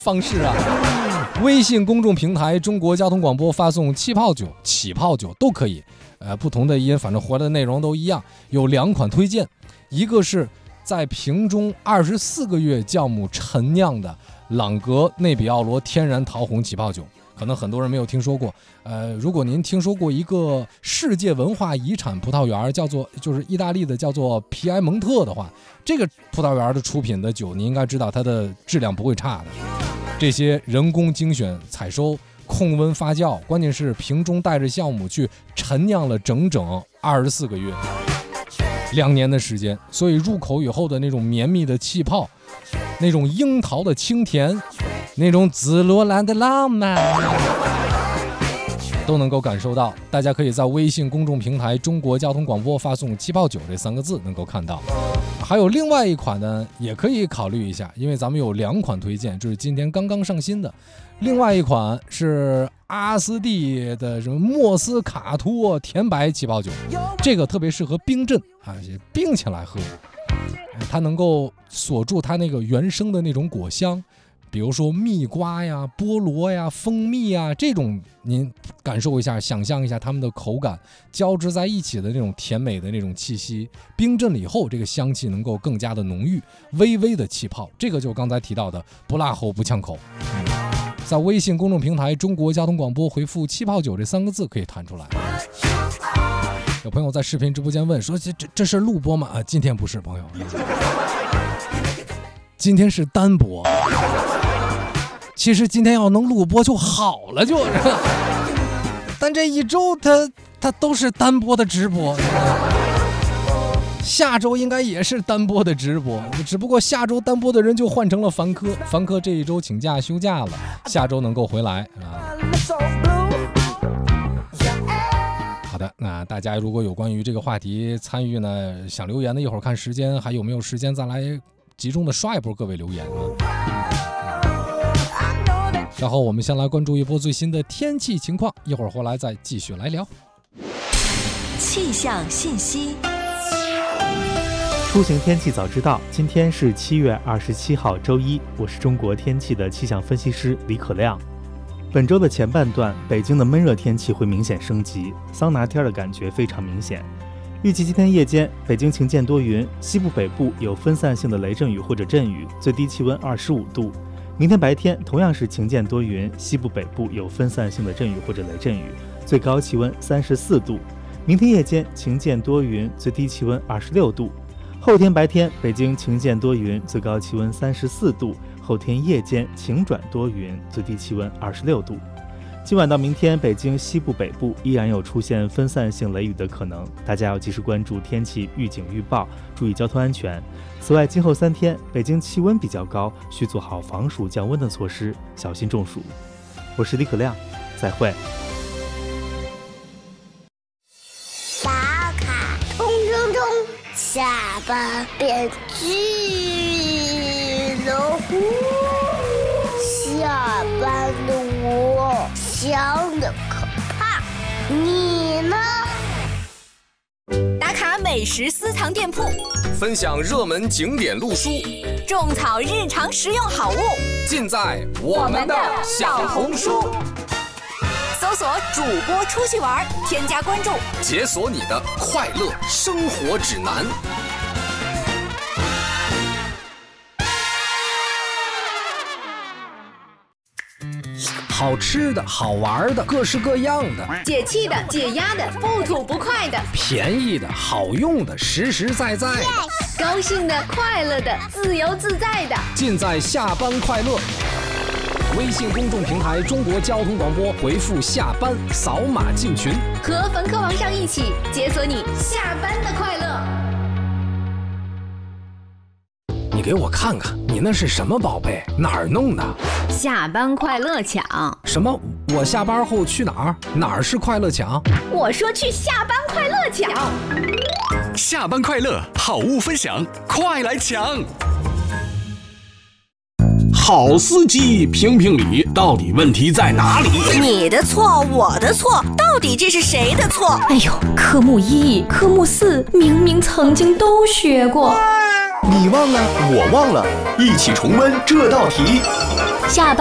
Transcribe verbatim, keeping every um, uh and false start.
方式啊。微信公众平台中国交通广播发送气泡酒、起泡酒都可以，呃，不同的音，反正回来的内容都一样。有两款推荐，一个是在瓶中二十四个月酵母陈酿的朗格内比奥罗天然桃红起泡酒，可能很多人没有听说过。呃，如果您听说过一个世界文化遗产葡萄园，叫做就是意大利的叫做皮埃蒙特的话，这个葡萄园的出品的酒，你应该知道它的质量不会差的。这些人工精选采收、控温发酵，关键是瓶中带着酵母去陈酿了整整二十四个月，两年的时间，所以入口以后的那种绵密的气泡，那种樱桃的清甜，那种紫罗兰的浪漫，都能够感受到。大家可以在微信公众平台中国交通广播发送气泡酒这三个字能够看到。还有另外一款呢，也可以考虑一下，因为咱们有两款推荐，这是今天刚刚上新的。另外一款是阿斯蒂的什么莫斯卡托甜白气泡酒，这个特别适合冰镇啊，冰起来喝，它能够锁住它那个原生的那种果香，比如说蜜瓜呀、菠萝呀、蜂蜜呀这种，您感受一下，想象一下它们的口感交织在一起的那种甜美的那种气息。冰镇了以后，这个香气能够更加的浓郁，微微的气泡，这个就刚才提到的不辣喉不呛口。嗯，在微信公众平台中国交通广播回复气泡酒这三个字可以弹出来。有朋友在视频直播间问说，这这这是录播吗？啊，今天不是，朋友，今天是单播。其实今天要能录播就好了，就是，但这一周它它都是单播的直播，下周应该也是单播的直播，只不过下周单播的人就换成了凡科，凡科这一周请假休假了，下周能够回来啊。好的，那大家如果有关于这个话题参与呢，想留言的，一会儿看时间还有没有时间再来集中的刷一波各位留言啊。然后我们先来关注一波最新的天气情况，一会儿回来再继续来聊气象信息。 出行天气早知道，今天是七月二十七号周一，我是中国天气的气象分析师李可亮。本周的前半段，北京的闷热天气会明显升级，桑拿天的感觉非常明显。预计今天夜间，北京晴间多云，西部北部有分散性的雷阵雨或者阵雨，最低气温二十五度。明天白天同样是晴间多云，西部北部有分散性的阵雨或者雷阵雨，最高气温三十四度。明天夜间晴间多云，最低气温二十六度。后天白天北京晴间多云，最高气温三十四度。后天夜间晴转多云，最低气温二十六度。今晚到明天，北京西部北部依然有出现分散性雷雨的可能，大家要及时关注天气预警预报，注意交通安全。此外，今后三天北京气温比较高，需做好防暑降温的措施，小心中暑。我是李可亮，再会。 打卡冲冲冲，下班变巨龙，下班的我想的可怕，你呢？ 打卡美食私藏店铺， 分享热门景点路书， 种草日常实用好物， 尽在我们的小红书。 搜索主播出去玩，添加关注， 解锁你的快乐生活指南。好吃的好玩的各式各样的， 解气的解压的不吐不快的， 便宜的好用的实实在在的， 高兴的快乐的自由自在的， 尽在下班快乐。微信公众平台中国交通广播，回复下班扫码进群， 和冯科王上一起解锁你下班的快乐。 你给我看看，你那是什么宝贝？哪儿弄的？ 下班快乐抢。 什么？我下班后去哪儿？哪儿是快乐抢？ 我说去下班快乐抢。 下班快乐，好物分享，快来抢！好司机评评理，到底问题在哪里？ 你的错，我的错，到底这是谁的错？ 哎呦，科目一、科目四明明曾经都学过。 你忘了，我忘了，一起重温这道题。 下班。